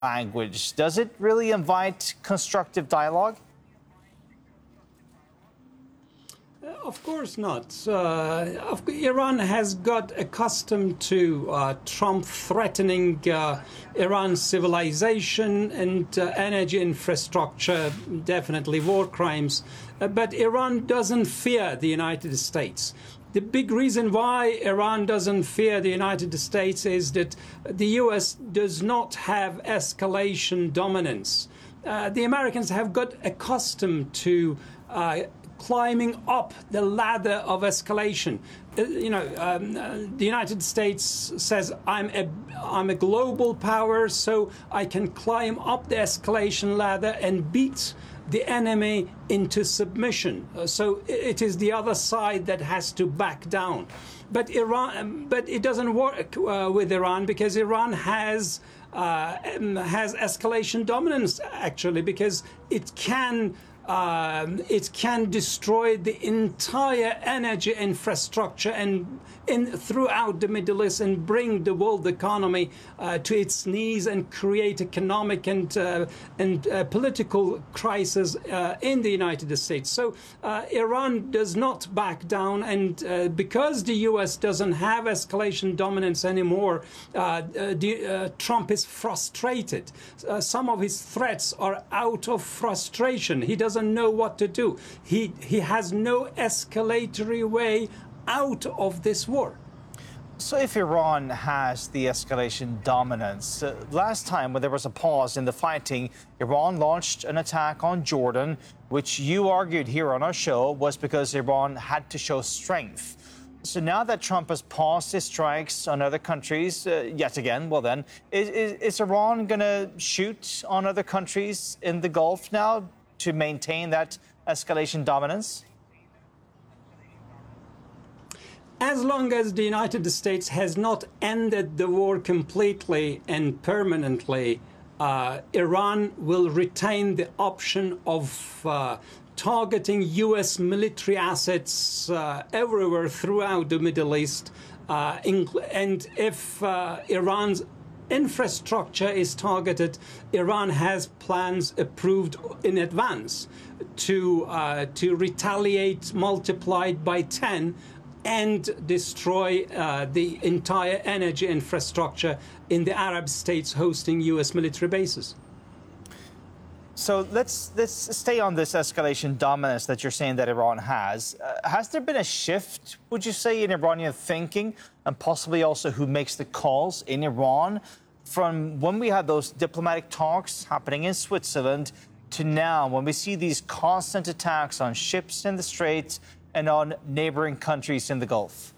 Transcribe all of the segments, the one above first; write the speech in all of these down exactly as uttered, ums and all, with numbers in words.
language. Does it really invite constructive dialogue? Of course not. Uh, Iran has got accustomed to uh, Trump threatening uh, Iran's civilization and uh, energy infrastructure, definitely war crimes. Uh, but Iran doesn't fear the United States. The big reason why Iran doesn't fear the United States is that the U S does not have escalation dominance. Uh, the Americans have got accustomed to uh, climbing up the ladder of escalation. Uh, you know, um, uh, the United States says, I'm a, I'm a global power, so I can climb up the escalation ladder and beat the enemy into submission. Uh, so it is the other side that has to back down. But Iran, but it doesn't work uh, with Iran because Iran has uh, has escalation dominance, actually, because it can Um, it can destroy the entire energy infrastructure and in throughout the Middle East and bring the world economy uh, to its knees and create economic and uh, and uh, political crisis uh, in the United States. So uh, Iran does not back down, and uh, because the U S doesn't have escalation dominance anymore, uh, uh, the, uh, Trump is frustrated. Uh, some of his threats are out of frustration. He doesn't know what to do. He he has no escalatory way out of this war. So if Iran has the escalation dominance, uh, last time when there was a pause in the fighting, Iran launched an attack on Jordan, which you argued here on our show was because Iran had to show strength. So now that Trump has paused his strikes on other countries, uh, yet again, well then, is, is, is Iran going to shoot on other countries in the Gulf now to maintain that escalation dominance? As long as the United States has not ended the war completely and permanently, uh, Iran will retain the option of uh, targeting U S military assets uh, everywhere throughout the Middle East. Uh, and if uh, Iran's infrastructure is targeted, Iran has plans approved in advance to uh, to retaliate multiplied by ten and destroy uh, the entire energy infrastructure in the Arab states hosting U S military bases. So let's let's stay on this escalation dominance that you're saying that Iran has. Uh, has there been a shift, would you say, in Iranian thinking and possibly also who makes the calls in Iran from when we had those diplomatic talks happening in Switzerland to now when we see these constant attacks on ships in the Straits and on neighboring countries in the Gulf?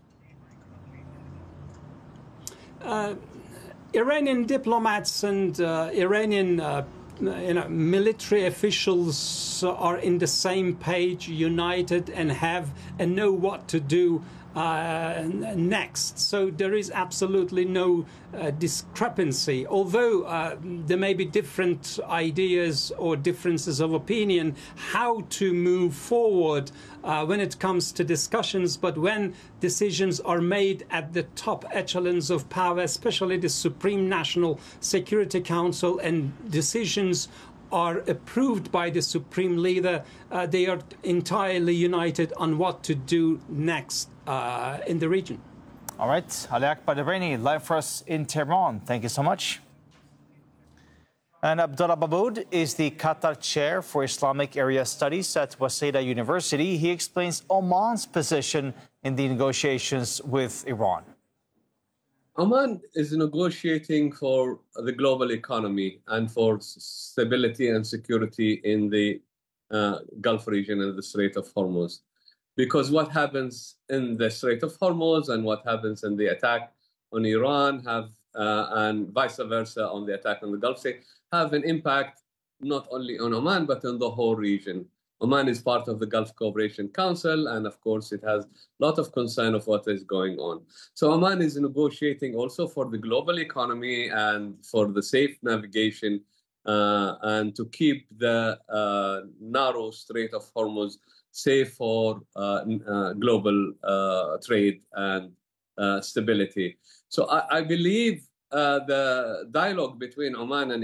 Uh, Iranian diplomats and uh, Iranian uh, you know, military officials are in the same page, united, and have and know what to do uh, next. So there is absolutely no uh, discrepancy. Although uh, there may be different ideas or differences of opinion how to move forward uh, when it comes to discussions, but when decisions are made at the top echelons of power, especially the Supreme National Security Council, and decisions are approved by the Supreme Leader, uh, they are entirely united on what to do next uh, in the region. All right. Ali Akbar Bahraini, live for us in Tehran. Thank you so much. And Abdullah Mahmoud is the Qatar Chair for Islamic Area Studies at Waseda University. He explains Oman's position in the negotiations with Iran. Oman is negotiating for the global economy and for stability and security in the uh, Gulf region and the Strait of Hormuz. Because what happens in the Strait of Hormuz and what happens in the attack on Iran have, uh, and vice versa on the attack on the Gulf state, have an impact not only on Oman, but on the whole region. Oman is part of the Gulf Cooperation Council, and of course it has a lot of concern of what is going on. So Oman is negotiating also for the global economy and for the safe navigation uh, and to keep the uh, narrow Strait of Hormuz safe for uh, uh, global uh, trade and uh, stability. So I, I believe uh, the dialogue between Oman and